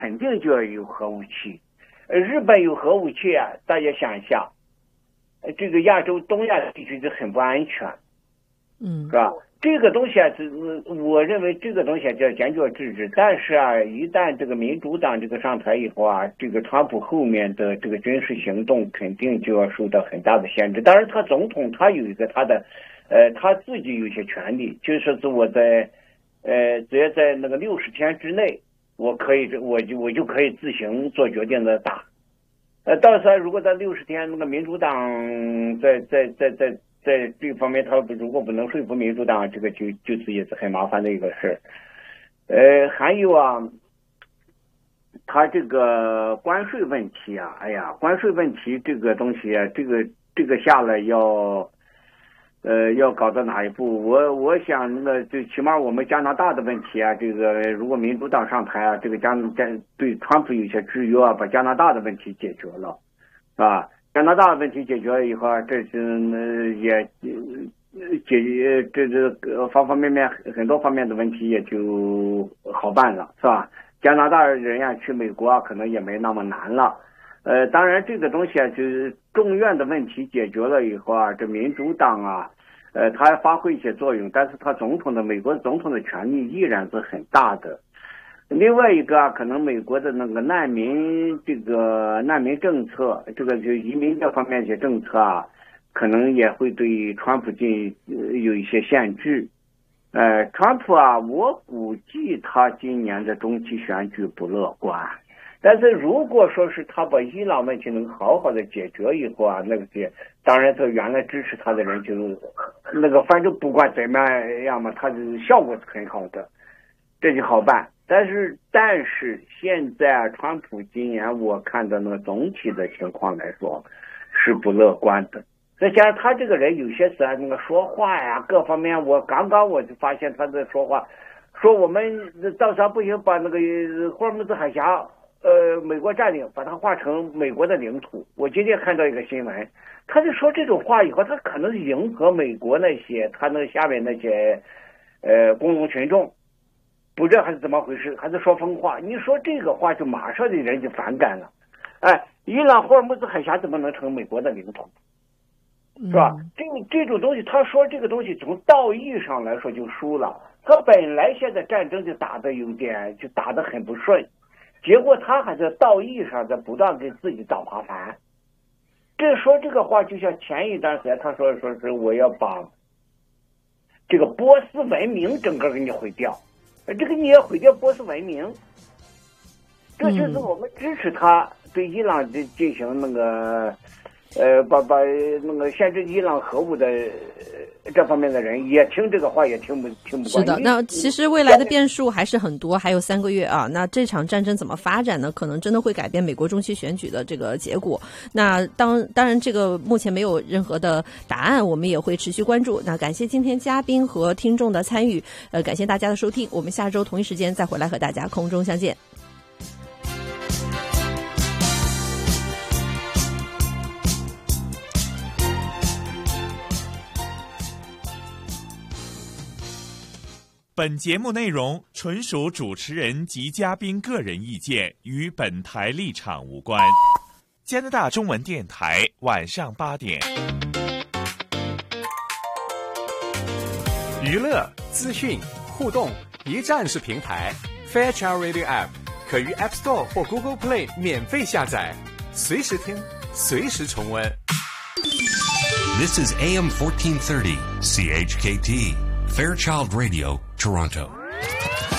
肯定就要有核武器。日本有核武器啊，大家想一下，这个亚洲东亚地区就很不安全，是吧？这个东西啊，我认为这个东西叫坚决制止。但是啊，一旦这个民主党这个上台以后啊，这个川普后面的这个军事行动肯定就要受到很大的限制。当然，他总统他有一个他的，他自己有些权利，就是说我在，只要在那个60天之内，我就可以自行做决定的打。到时候如果在60天，那个民主党在这方面，他如果不能说服民主党，这个就是也是很麻烦的一个事。还有啊，他这个关税问题啊，哎呀，关税问题这个东西啊，这个下来要搞到哪一步？我想那个最起码我们加拿大的问题啊，这个如果民主党上台啊，这个对川普有些制约啊，把加拿大的问题解决了，是吧？加拿大问题解决了以后啊，这是也解决这方方面面很多方面的问题也就好办了，是吧？加拿大人呀去美国啊，可能也没那么难了。当然这个东西啊，就是众院的问题解决了以后啊，这民主党啊，他还发挥一些作用，但是他美国总统的权力依然是很大的。另外一个啊，可能美国的那个难民政策，这个就移民这方面一些政策啊，可能也会对川普有一些限制。川普啊，我估计他今年的中期选举不乐观。但是如果说是他把伊朗问题能好好的解决以后啊，当然这原来支持他的人就那个反正不管怎么样嘛，他的效果是很好的，这就好办。但是现在川普今年我看到那个总体的情况来说是不乐观的。再加上他这个人有些时候那个说话呀，各方面，我就发现他在说话，说我们到时候不行把那个霍尔木兹海峡美国占领，把它划成美国的领土。我今天看到一个新闻，他就说这种话以后，他可能迎合美国他那下面那些公共群众，不知道还是怎么回事，还是说疯话。你说这个话就马上的人就反感了。伊朗霍尔木兹海峡怎么能成美国的领土？是吧？这种东西，他说这个东西从道义上来说就输了。他本来现在战争就打得很不顺，结果他还在道义上在不断给自己找麻烦。说这个话就像前一段时间他说是我要把这个波斯文明整个给你毁掉，这个你也毁掉波斯文明，这就是我们支持他对伊朗进行那个把那个限制伊朗核武的这方面的人也听这个话也听不惯。 是的，那其实未来的变数还是很多，还有3个月啊。那这场战争怎么发展呢？可能真的会改变美国中期选举的这个结果。那当然这个目前没有任何的答案，我们也会持续关注。那感谢今天嘉宾和听众的参与，感谢大家的收听。我们下周同一时间再回来和大家空中相见。 本节目内容纯属主持人及嘉宾个人意见，与本台立场无关。加拿大中文电台晚上8点。 娱乐、资讯、互动一站式平台 Fairchild Radio App 可于 App Store 或 Google Play 免费下载，随时听，随时重温。 This is AM 1430 CHKT Fairchild Radio, Toronto.